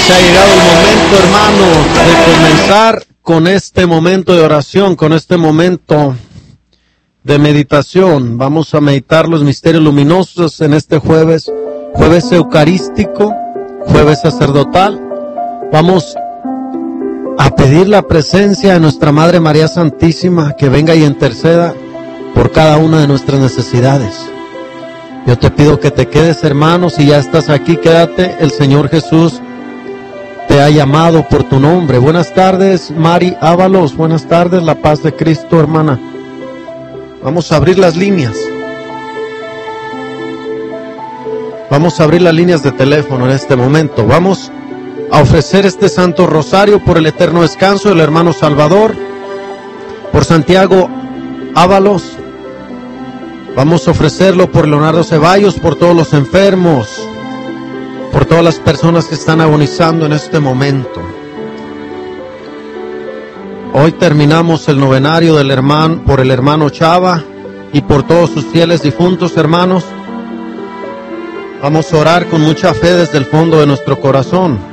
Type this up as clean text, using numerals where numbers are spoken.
Se ha llegado el momento, hermanos, de comenzar con este momento de oración, con este momento de meditación. Vamos a meditar los misterios luminosos en este jueves eucarístico, jueves sacerdotal. Vamos a pedir la presencia de nuestra Madre María Santísima, que venga y interceda por cada una de nuestras necesidades. Yo te pido que te quedes, hermano. Si ya estás aquí, quédate. El Señor Jesús te ha llamado por tu nombre. Buenas tardes, Mari Ábalos. Buenas tardes, la paz de Cristo, hermana. Vamos a abrir las líneas. Vamos a abrir las líneas de teléfono en este momento. Vamos a ofrecer este Santo Rosario por el eterno descanso del hermano Salvador, por Santiago Ábalos. Vamos a ofrecerlo por Leonardo Ceballos, por todos los enfermos, por todas las personas que están agonizando en este momento. Hoy terminamos el novenario del hermano, por el hermano Chava y por todos sus fieles difuntos, hermanos. Vamos a orar con mucha fe desde el fondo de nuestro corazón.